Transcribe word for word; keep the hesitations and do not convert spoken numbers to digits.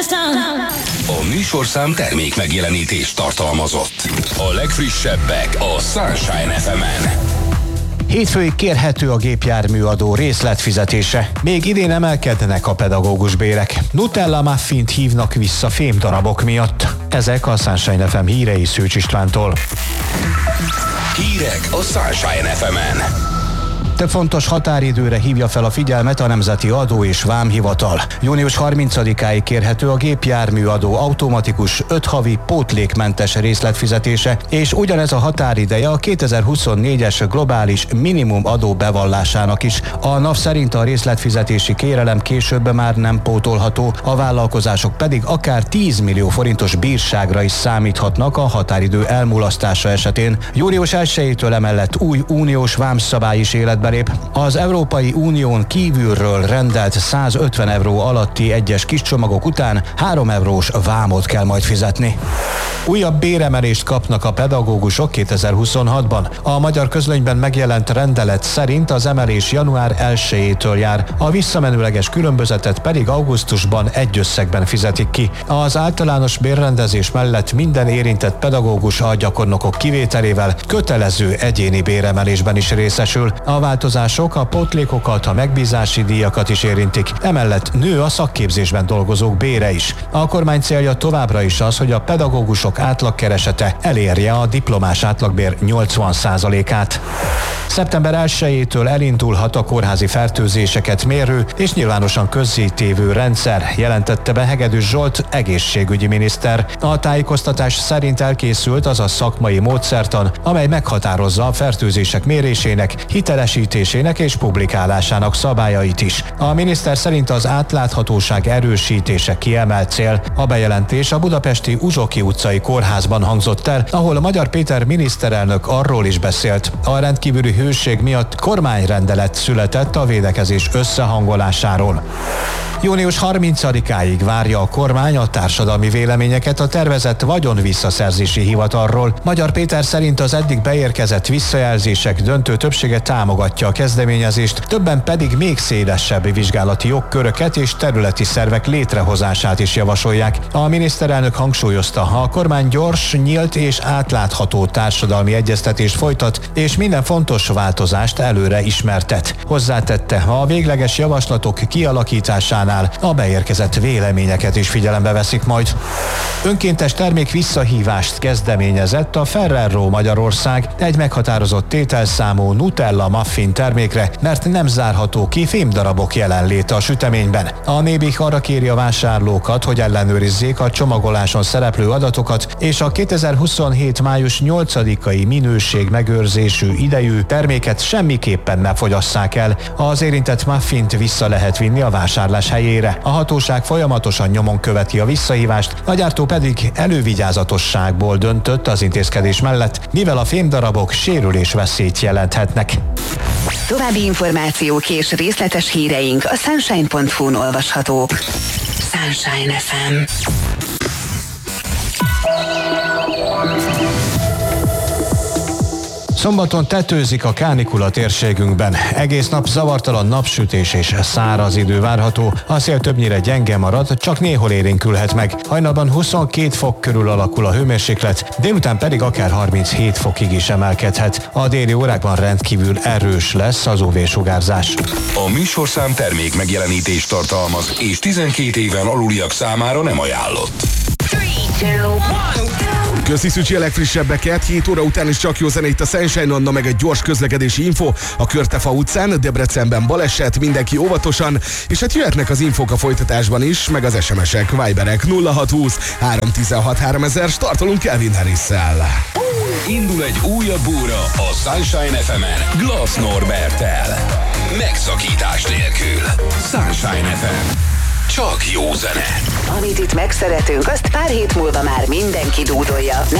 A műsorszám termék megjelenítést tartalmazott. A legfrissebbek a Sunshine ef emen. Hétfőig kérhető a gépjárműadó részletfizetése. Még idén emelkednek a pedagógus bérek. Nutella muffint hívnak vissza fémdarabok miatt. Ezek a Sunshine ef em hírei Szőcs Istvántól. Hírek a Sunshine ef emen. Több fontos határidőre hívja fel a figyelmet a Nemzeti Adó és Vámhivatal. június harmincadikáig kérhető a gépjárműadó automatikus öt havi pótlékmentes részletfizetése, és ugyanez a határideje a kétezer-huszonnégyes globális minimum adó bevallásának is. A NAV szerint a részletfizetési kérelem később már nem pótolható, a vállalkozások pedig akár tíz millió forintos bírságra is számíthatnak a határidő elmulasztása esetén. június elsejétől emellett új uniós vámszabály is életbe lép. Az Európai Unión kívülről rendelt százötven euró alatti egyes kiscsomagok után három eurós vámot kell majd fizetni. Újabb béremelést kapnak a pedagógusok kétezer-huszonhatban. A Magyar Közlönyben megjelent rendelet szerint az emelés január elsejétől jár, a visszamenőleges különbözetet pedig augusztusban egy összegben fizetik ki. Az általános bérrendezés mellett minden érintett pedagógus a gyakornokok kivételével kötelező egyéni béremelésben is részesül. A változások a pótlékokat, a megbízási díjakat is érintik, emellett nő a szakképzésben dolgozók bére is. A kormány célja továbbra is az, hogy a pedagógusok átlagkeresete elérje a diplomás átlagbér nyolcvan százalékát. szeptember elsejétől elindulhat a kórházi fertőzéseket mérő és nyilvánosan közzétévő rendszer, jelentette be Hegedűs Zsolt egészségügyi miniszter. A tájékoztatás szerint elkészült az a szakmai módszertan, amely meghatározza a fertőzések mérésének, hitelesítésének és publikálásának szabályait is. A miniszter szerint az átláthatóság erősítése kiemelt cél. A bejelentés a budapesti Uzsoki utcai kórházban hangzott el, ahol Magyar Péter miniszterelnök arról is beszélt, a rendkívüli hőség miatt kormányrendelet született a védekezés összehangolásáról. június harmincadikáig várja a kormány a társadalmi véleményeket a tervezett vagyonvisszaszerzési hivatalról. Magyar Péter szerint az eddig beérkezett visszajelzések döntő többsége támogatja a kezdeményezést, többen pedig még szélesebb vizsgálati jogköröket és területi szervek létrehozását is javasolják. A miniszterelnök hangsúlyozta, ha a kormány gyors, nyílt és átlátható társadalmi egyeztetést folytat, és minden fontos változást előre ismertet. Hozzátette, ha a végleges javaslatok kialakításánál a beérkezett véleményeket is figyelembe veszik majd. Önkéntes termék visszahívást kezdeményezett a Ferrero Magyarország egy meghatározott tételszámú Nutella muffin termékre, mert nem zárható ki fémdarabok jelenléte a süteményben. A Nébih arra kéri a vásárlókat, hogy ellenőrizzék a csomagoláson szereplő adatokat, és a kétezer-huszonhét május nyolcadikai minőségmegőrzésű idejű terméket semmiképpen ne fogyasszák el. Az érintett muffint vissza lehet vinni a vásárlás helyére. A hatóság folyamatosan nyomon követi a visszahívást, a gyártó pedig elővigyázatosságból döntött az intézkedés mellett, mivel a fémdarabok sérülésveszélyt jelenthetnek. További információk és részletes híreink a sunshine pont hu-n olvashatók. Sunshine ef em. Szombaton tetőzik a kánikula térségünkben. Egész nap zavartalan napsütés és száraz idő várható. A szél többnyire gyenge marad, csak néhol élénkülhet meg. Hajnalban huszonkét fok körül alakul a hőmérséklet, délután pedig akár harminchét fokig is emelkedhet. A déli órákban rendkívül erős lesz az ú vé-sugárzás. A műsorszám termék megjelenítést tartalmaz, és tizenkét éven aluliak számára nem ajánlott. Köszi Szücsi a legfrissebbeket, hét óra után is csak jó zene itt a Sunshine, Anna meg egy gyors közlekedési info a Körtefa utcán, Debrecenben baleset, mindenki óvatosan, és hát jöhetnek az infók a folytatásban is, meg az es em esek, Viberek nulla hatszázhúsz háromszáztizenhat háromezer, startolunk Calvin Harris-szel. Indul egy újabb óra a Sunshine ef emen Glass Norberttel. Megszakítás nélkül. Sunshine ef em. Csak jó zene. Amit itt megszeretünk, azt pár hét múlva már mindenki dúdolja.